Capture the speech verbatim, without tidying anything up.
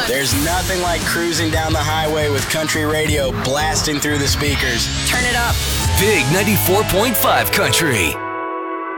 There's nothing like cruising down the highway with country radio blasting through the speakers. Turn it up. Big ninety-four point five Country.